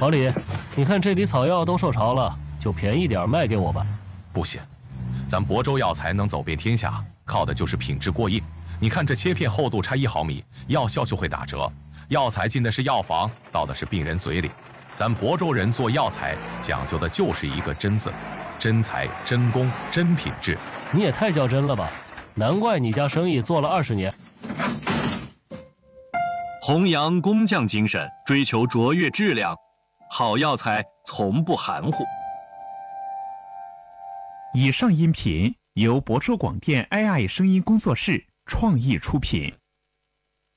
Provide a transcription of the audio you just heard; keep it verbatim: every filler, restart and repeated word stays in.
老李，你看这里草药都受潮了，就便宜点卖给我吧。 不行，咱亳州药材能走遍天下，靠的就是品质过硬。你看这切片厚度差一毫米，药效就会打折。药材进的是药房，到的是病人嘴里。咱亳州人做药材讲究的就是一个真字，真材真工真品质。 你也太较真了吧！难怪你家生意做了二十年。 弘扬工匠精神，追求卓越质量，好药材从不含糊。 以上音频由亳州广电 A I 声音工作室创意出品。